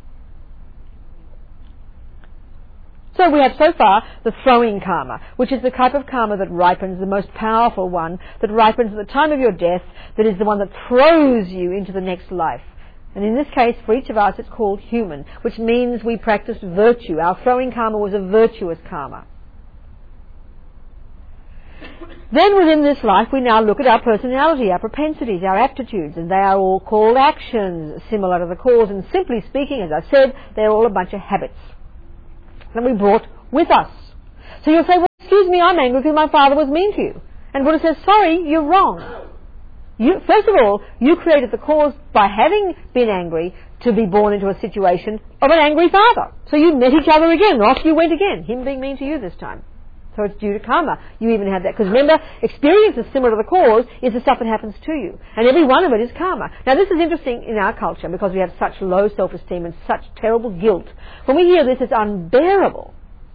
So we have so far the throwing karma, which is the type of karma that ripens, the most powerful one, that ripens at the time of your death, that is the one that throws you into the next life. And in this case, for each of us, it's called human, which means we practiced virtue. Our throwing karma was a virtuous karma. Then within this life we now look at our personality, our propensities, our aptitudes, and they are all called actions similar to the cause, and simply speaking, as I said, they're all a bunch of habits that we brought with us. So you'll say, well, excuse me, I'm angry because my father was mean to you. And Buddha says, sorry, you're wrong. You, first of all, you created the cause by having been angry to be born into a situation of an angry father. So you met each other again, off you went again, him being mean to you this time. So it's due to karma. You even have that. Because remember, experience is similar to the cause, is the stuff that happens to you. And every one of it is karma. Now this is interesting in our culture because we have such low self-esteem and such terrible guilt. When we hear this, it's unbearable.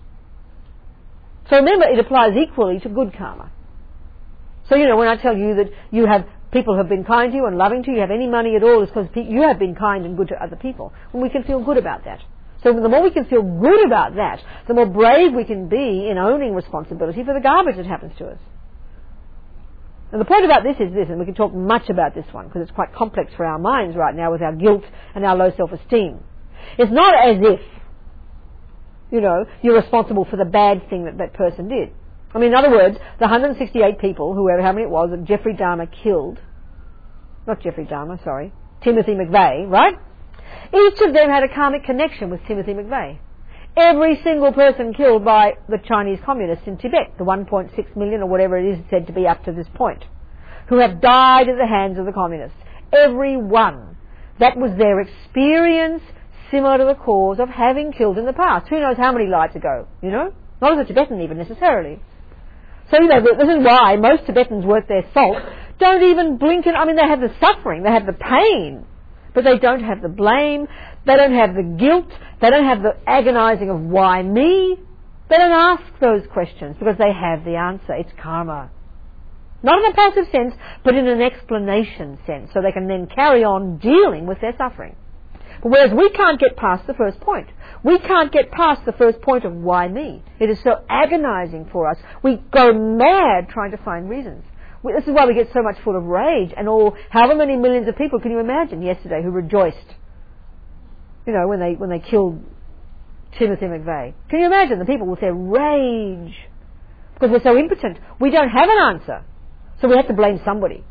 So remember, it applies equally to good karma. So, you know, when I tell you that you have people who have been kind to you and loving to you, you have any money at all, it's because you have been kind and good to other people. And we can feel good about that. So the more we can feel good about that, the more brave we can be in owning responsibility for the garbage that happens to us. And the point about this is this, and we can talk much about this one, because it's quite complex for our minds right now with our guilt and our low self-esteem. It's not as if, you know, you're responsible for the bad thing that that person did. I mean, in other words, the one hundred sixty-eight people, whoever, how many it was, that Jeffrey Dahmer killed, not Jeffrey Dahmer, sorry, Timothy McVeigh, right? Each of them had a karmic connection with Timothy McVeigh. Every single person killed by the Chinese communists in Tibet, the one point six million or whatever it is said to be up to this point, who have died at the hands of the communists. Every one. That was their experience similar to the cause of having killed in the past. Who knows how many lives ago, you know? Not as a Tibetan even necessarily. So, you know, this is why most Tibetans worth their salt don't even blink and, I mean, they have the suffering, they have the pain, but they don't have the blame, they don't have the guilt, they don't have the agonizing of why me. They don't ask those questions because they have the answer. It's karma. Not in a passive sense, but in an explanation sense, so they can then carry on dealing with their suffering. But whereas we can't get past the first point. We can't get past the first point of why me. It is so agonizing for us. We go mad trying to find reasons. We, this is why we get so much full of rage, and all, however many millions of people can you imagine yesterday who rejoiced, you know, when they, when they killed Timothy McVeigh. Can you imagine the people with their rage? Because we're so impotent. We don't have an answer. So we have to blame somebody.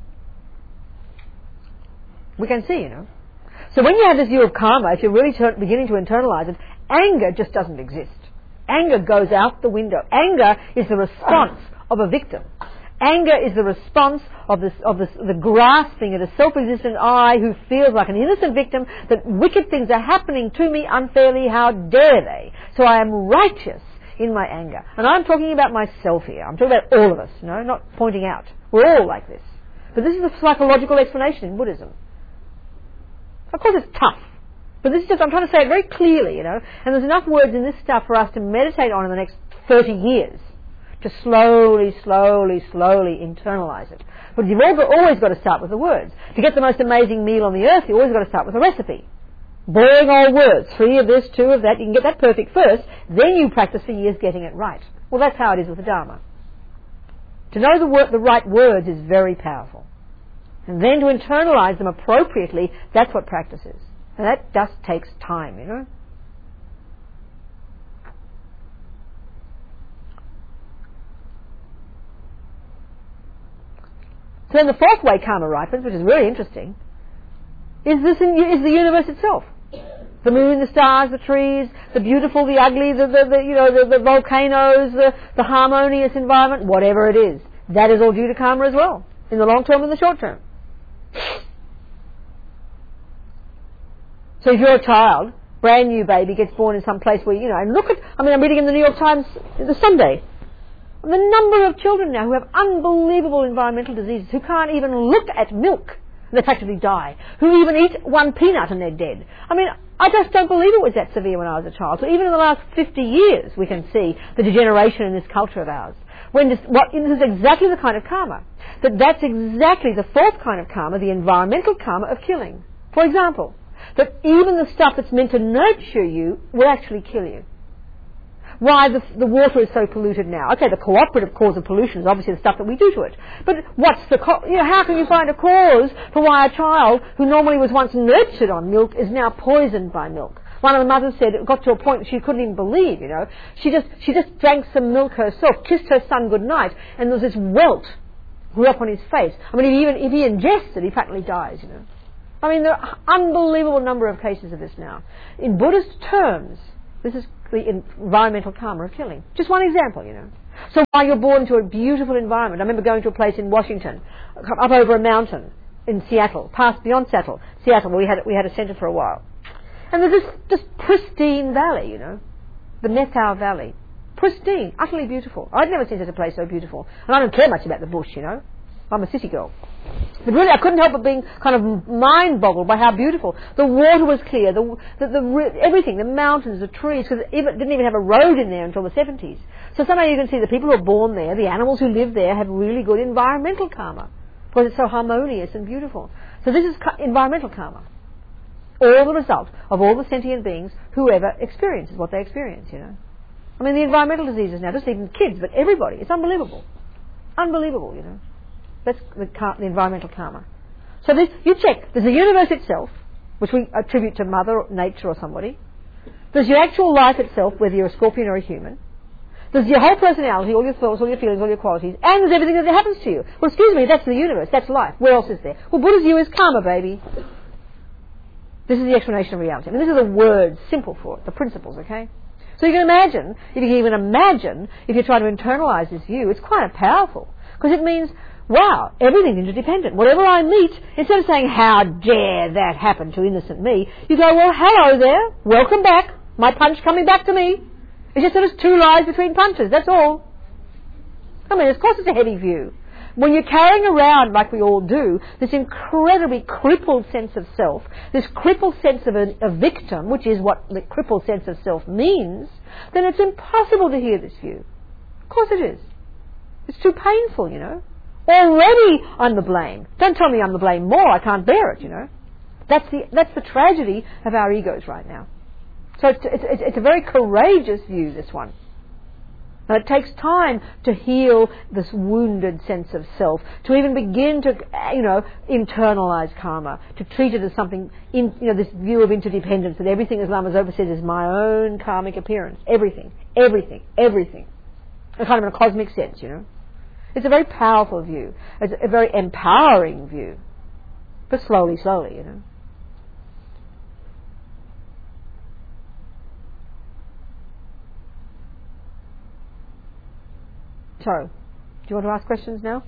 We can see, you know. So when you have this view of karma, if you're really ter- beginning to internalize it, anger just doesn't exist. Anger goes out the window. Anger is the response of a victim. Anger is the response of, this, of this, the grasping at a self-existent I who feels like an innocent victim, that wicked things are happening to me unfairly, how dare they? So I am righteous in my anger. And I'm talking about myself here. I'm talking about all of us, you know, not pointing out. We're all like this. But this is a psychological explanation in Buddhism. Of course it's tough, but this is just, I'm trying to say it very clearly, you know, and there's enough words in this stuff for us to meditate on in the next thirty years, to slowly, slowly, slowly internalize it. But you've always got to start with the words. To get the most amazing meal on the earth, you've always got to start with a recipe. Boring old words, three of this, two of that, you can get that perfect first, then you practice for years getting it right. Well, that's how it is with the Dharma. To know the, word, the right words is very powerful. And then to internalize them appropriately, that's what practice is. And that just takes time, you know. So then the fourth way karma ripens, which is really interesting, is this in, is the universe itself. The moon, the stars, the trees, the beautiful, the ugly, the, the, the you know, the, the volcanoes, the, the harmonious environment, whatever it is. That is all due to karma as well, in the long term and the short term. So if you're a child, brand new baby, gets born in some place where, you know, and look at, I mean, I'm reading in the New York Times this Sunday, the number of children now who have unbelievable environmental diseases, who can't even look at milk, they practically die, who even eat one peanut and they're dead. I mean, I just don't believe it was that severe when I was a child. So even in the last fifty years, we can see the degeneration in this culture of ours. When this, what, this is exactly the kind of karma. That that's exactly the fourth kind of karma, the environmental karma of killing. For example, that even the stuff that's meant to nurture you will actually kill you. Why the, the water is so polluted now. Okay, the cooperative cause of pollution is obviously the stuff that we do to it. But what's the, co- you know, how can you find a cause for why a child who normally was once nurtured on milk is now poisoned by milk? One of the mothers said it got to a point she couldn't even believe, you know. She just, she just drank some milk herself, kissed her son goodnight, and there was this welt grew up on his face. I mean, if he, even, if he ingests it, he practically dies, you know. I mean, there are unbelievable number of cases of this now. In Buddhist terms, this is the environmental karma of killing. Just one example, you know. So while you're born into a beautiful environment, I remember going to a place in Washington, up over a mountain in Seattle, past beyond Seattle, Seattle, where we had we had a centre for a while, and there's this just pristine valley, you know, the Methau Valley, pristine, utterly beautiful. I'd never seen such a place so beautiful, and I don't care much about the bush, you know. I'm a city girl. But really, I couldn't help but being kind of mind-boggled by how beautiful. The water was clear, the, the, the everything, the mountains, the trees, because it didn't even have a road in there until the seventies. So somehow you can see the people who are born there, the animals who live there, have really good environmental karma, because it's so harmonious and beautiful. So this is environmental karma. All the result of all the sentient beings, whoever experiences what they experience, you know. I mean, the environmental diseases now, just even kids, but everybody, it's unbelievable. Unbelievable, you know. That's the, car- the environmental karma. So this, you check, there's the universe itself, which we attribute to Mother Nature or somebody. There's your actual life itself, whether you're a scorpion or a human. There's your whole personality, all your thoughts, all your feelings, all your qualities, and there's everything that happens to you. Well, excuse me, that's the universe, that's life. Where else is there? Well, Buddha's view is karma, baby. This is the explanation of reality. I mean, this is the words, simple for it, the principles, okay? So you can imagine, if you can even imagine, if you try to internalize this view, it's quite powerful. Because it means, wow, everything's interdependent. Whatever I meet, instead of saying, how dare that happen to innocent me, you go, well, hello there, welcome back, my punch coming back to me. It's just that there's two lies between punches, that's all. I mean, of course it's a heavy view. When you're carrying around, like we all do, this incredibly crippled sense of self, this crippled sense of a, a victim, which is what the crippled sense of self means, then it's impossible to hear this view. Of course it is. It's too painful, you know. Already I'm the blame. Don't tell me I'm the blame more, I can't bear it, you know. That's the, that's the tragedy of our egos right now. So it's, it's, it's a very courageous view, this one. And it takes time to heal this wounded sense of self, to even begin to, you know, internalize karma, to treat it as something, in, you know, this view of interdependence, that everything, as Lama Zopa says, is my own karmic appearance. Everything, everything, everything. And kind of in a cosmic sense, you know. It's a very powerful view. It's a very empowering view. But slowly, slowly, you know. So, do you want to ask questions now?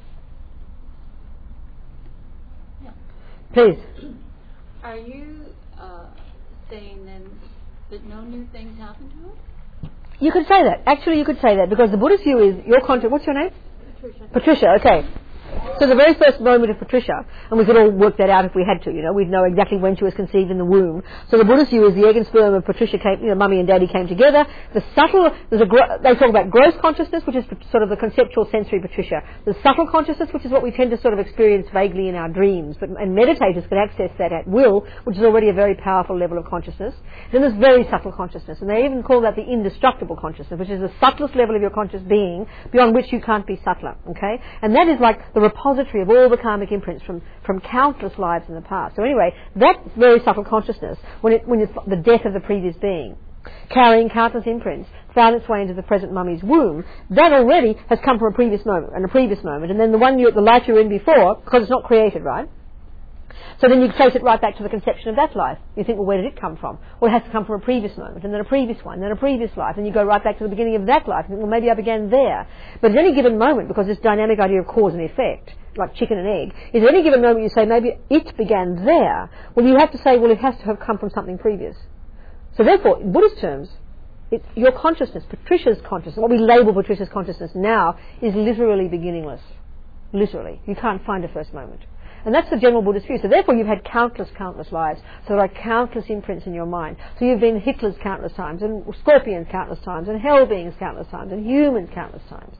Yeah. Please. Are you uh, saying then that no new things happen to us? You could say that. Actually, you could say that, because the Buddhist view is your content. What's your name? Patricia. Patricia, okay. So the very first moment of Patricia, and we could all work that out if we had to, you know, we'd know exactly when she was conceived in the womb. So the Buddhist view is the egg and sperm of Patricia came, you know, mummy and daddy came together. The subtle, there's a, gro- they talk about gross consciousness, which is sort of the conceptual sensory Patricia. The subtle consciousness, which is what we tend to sort of experience vaguely in our dreams, but, and meditators can access that at will, which is already a very powerful level of consciousness. Then there's very subtle consciousness, and they even call that the indestructible consciousness, which is the subtlest level of your conscious being, beyond which you can't be subtler, okay? And that is like the repository of all the karmic imprints from, from countless lives in the past. So anyway, that very subtle consciousness, when, it, when it's the death of the previous being, carrying countless imprints, found its way into the present mummy's womb, that already has come from a previous moment, and a previous moment, and then the one you, the life you were in before, because it's not created, right? So then you trace it right back to the conception of that life. You think, well, where did it come from? Well, it has to come from a previous moment, and then a previous one, and then a previous life, and you go right back to the beginning of that life, and think, well, maybe I began there. But at any given moment, because this dynamic idea of cause and effect, like chicken and egg, is at any given moment you say, maybe it began there, well, you have to say, well, it has to have come from something previous. So therefore, in Buddhist terms, it's your consciousness, Patricia's consciousness, what we label Patricia's consciousness now, is literally beginningless. Literally. You can't find a first moment. And that's the general Buddhist view. So therefore you've had countless, countless lives. So there are countless imprints in your mind. So you've been Hitlers countless times, and scorpions countless times, and hell beings countless times, and humans countless times.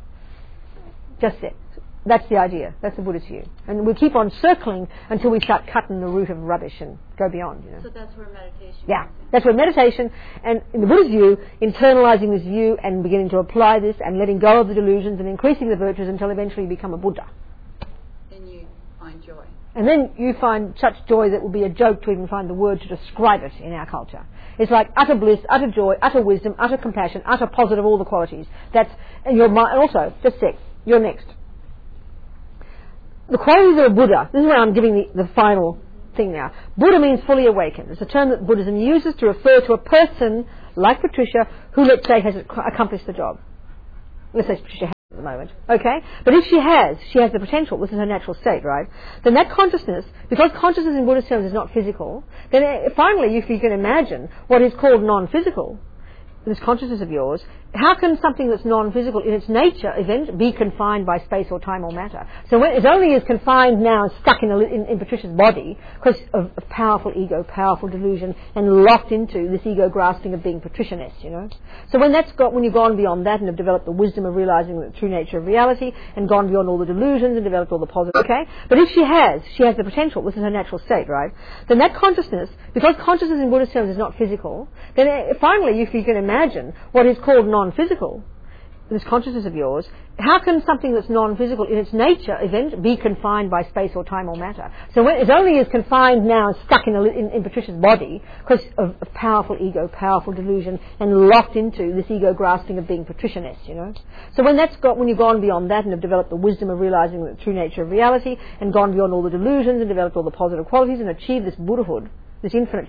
Just it. That's the idea. That's the Buddhist view. And we keep on circling until we start cutting the root of rubbish and go beyond, you know. So that's where meditation Yeah. comes in. That's where meditation, and in the Buddhist view, internalizing this view and beginning to apply this and letting go of the delusions and increasing the virtues until eventually you become a Buddha. Then you find joy. And then you find such joy that it would be a joke to even find the word to describe it in our culture. It's like utter bliss, utter joy, utter wisdom, utter compassion, utter positive, all the qualities. That's in your mind. And also, just a sec, you're next. The qualities of a Buddha, this is where I'm giving the, the final thing now. Buddha means fully awakened. It's a term that Buddhism uses to refer to a person like Patricia who, let's say, has accomplished the job. Let's say Patricia has at the moment, okay? But if she has, she has the potential, this is her natural state, right? Then that consciousness, because consciousness in Buddhist terms is not physical, then uh, finally, if you can imagine what is called non-physical, this consciousness of yours, how can something that's non-physical in its nature event be confined by space or time or matter? So when it only is confined now and stuck in, a, in, in Patricia's body because of, of powerful ego, powerful delusion, and locked into this ego grasping of being Patricianess, you know. So when that's got, when you've gone beyond that and have developed the wisdom of realizing the true nature of reality and gone beyond all the delusions and developed all the positive, okay? But if she has, she has the potential, this is her natural state, right? Then that consciousness, because consciousness in Buddhist terms is not physical, then uh, finally, if you can imagine what is called non-physical, this consciousness of yours, how can something that's non-physical in its nature event be confined by space or time or matter? So when it only is confined now and stuck in, a, in, in Patricia's body because of, of powerful ego, powerful delusion, and locked into this ego grasping of being Patricianess, you know. So when that's got, when you've gone beyond that and have developed the wisdom of realizing the true nature of reality and gone beyond all the delusions and developed all the positive qualities and achieved this Buddhahood, this infinite